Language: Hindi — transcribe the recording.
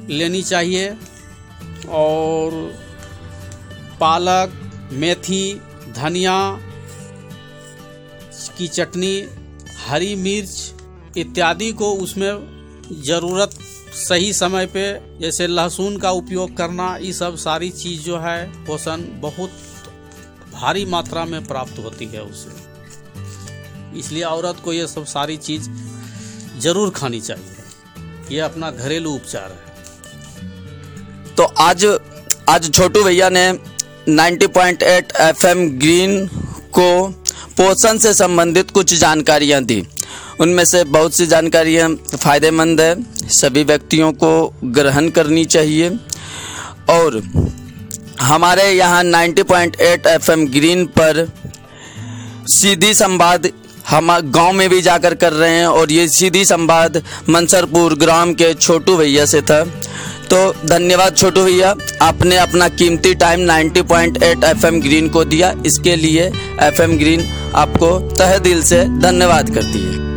लेनी चाहिए और पालक, मेथी, धनिया की चटनी, हरी मिर्च इत्यादि को उसमें ज़रूरत सही समय पे, जैसे लहसुन का उपयोग करना, ये सब सारी चीज़ जो है पोषण बहुत भारी मात्रा में प्राप्त होती है उससे। इसलिए औरत को ये सब सारी चीज़ ज़रूर खानी चाहिए। ये अपना घरेलू उपचार है। तो आज छोटू भैया ने 90.8 FM ग्रीन को पोषण से संबंधित कुछ जानकारियां दी। उनमें से बहुत सी जानकारियां फ़ायदेमंद है, सभी व्यक्तियों को ग्रहण करनी चाहिए। और हमारे यहाँ 90.8 FM ग्रीन पर सीधी संवाद हम गांव में भी जाकर कर रहे हैं और ये सीधी संवाद मंसरपुर ग्राम के छोटू भैया से था। तो धन्यवाद छोटू भैया, आपने अपना कीमती टाइम 90.8 FM ग्रीन को दिया। इसके लिए FM ग्रीन आपको तहे दिल से धन्यवाद करती है।